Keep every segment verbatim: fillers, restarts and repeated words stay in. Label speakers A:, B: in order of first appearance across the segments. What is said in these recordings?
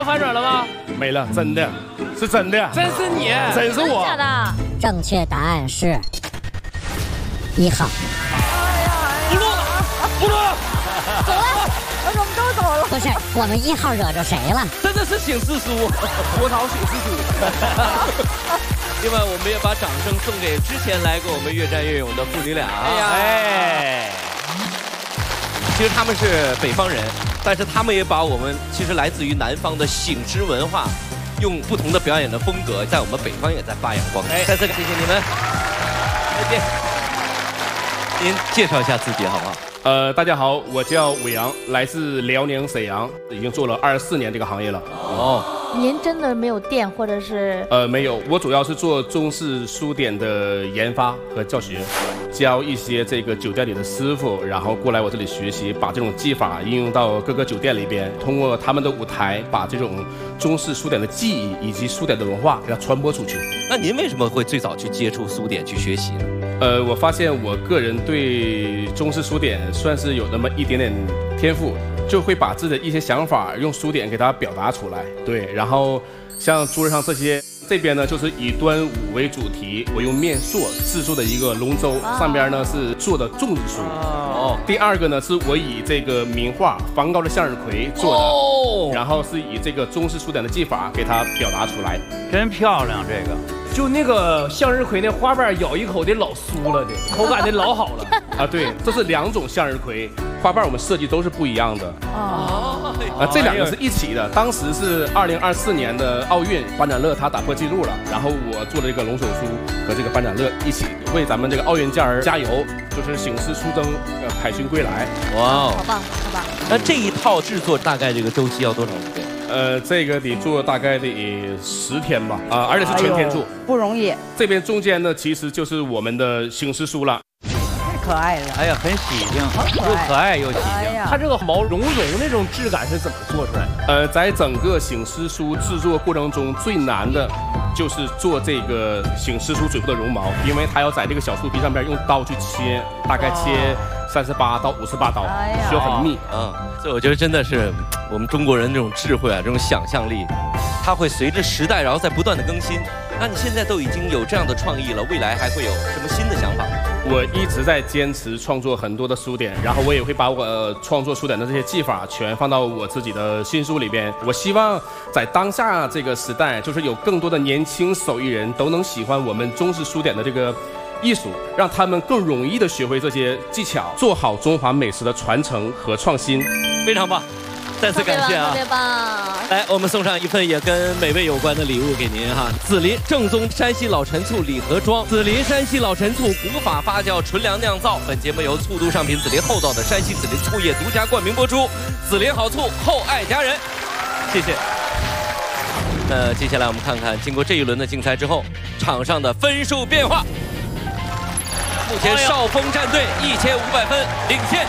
A: 反转了吗？
B: 没了，真的，是真的，
A: 真是你，
B: 真是我。
C: 假的？
D: 正确答案是一号。
A: 不录了，不录了，
C: 走了，我们都走了。
D: 不是，我们一号惹着谁了？
A: 真的是醒世书，波涛醒世书。另外，我们也把掌声送给之前来过我们越战越勇的父女俩。哎呀，哎，其实他们是北方人，但是他们也把我们其实来自于南方的醒狮文化，用不同的表演的风格，在我们北方也在发扬光大。再次谢谢你们，再见。您介绍一下自己好不好？
B: 呃，大家好，我叫韦阳，来自辽宁沈阳，已经做了二十四年这个行业了。哦，
C: 您真的没有店或者是？
B: 呃，没有，我主要是做中式书典的研发和教学，教一些这个酒店里的师傅，然后过来我这里学习，把这种技法应用到各个酒店里边，通过他们的舞台，把这种中式书典的技艺以及书典的文化给它传播出去。
A: 那您为什么会最早去接触苏典去学习呢？
B: 呃，我发现我个人对中式书典算是有那么一点点天赋，就会把自己的一些想法用书典给它表达出来。对，然后像桌上这些，这边呢就是以端午为主题，我用面塑制作的一个龙舟，上边呢是做的粽子书。哦，第二个呢是我以这个名画梵高的向日葵做的，哦，然后是以这个中式书典的技法给它表达出来，
E: 真漂亮这个。就那个向日葵那花瓣咬一口得老酥了的，口感得老好了
B: 啊！对，这是两种向日葵花瓣，我们设计都是不一样的哦。啊，这两个是一起的。当时是二零二四年的奥运，班长乐他打破记录了，然后我做了一个龙首书和这个班长乐一起为咱们这个奥运健儿加油，就是醒狮出征，呃，凯旋归来。
C: 哇哦，好棒，好棒！
A: 那这一套制作大概这个周期要多长时间？
B: 呃，这个得做大概得十天吧，啊，而且是全天做，
F: 不容易。
B: 这边中间呢，其实就是我们的醒狮书了，
F: 太可爱了。
E: 哎呀，很喜庆，又可爱又喜庆。它这个毛茸茸那种质感是怎么做出来的？
B: 呃，在整个醒狮书制作过程中，最难的就是做这个醒狮书嘴部的绒毛，因为它要在这个小树皮上边用刀去切，大概切三十八到五十八刀，需要很密
A: 啊。这我觉得真的是我们中国人这种智慧啊，这种想象力，它会随着时代，然后在不断的更新。那你现在都已经有这样的创意了，未来还会有什么新的想法？
B: 我一直在坚持创作很多的书典，然后我也会把我、呃、创作书典的这些技法全放到我自己的新书里边。我希望在当下这个时代，就是有更多的年轻手艺人都能喜欢我们中式书典的这个艺术，让他们更容易的学会这些技巧，做好中华美食的传承和创新。
A: 非常棒，再次感谢啊！
C: 特别棒！
A: 来，我们送上一份也跟美味有关的礼物给您哈。紫林正宗山西老陈醋礼盒装，紫林山西老陈醋古法发酵纯粮酿造。本节目由醋都商品紫林厚道的山西紫林醋业独家冠名播出。紫林好醋，厚爱家人，谢谢。那接下来我们看看，经过这一轮的竞赛之后，场上的分数变化。目前少峰战队一千五百分领先，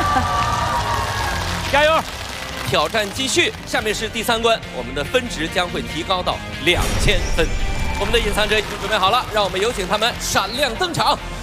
A: 加油！挑战继续，下面是第三关，我们的分值将会提高到两千分。我们的隐藏者已经准备好了，让我们有请他们闪亮登场。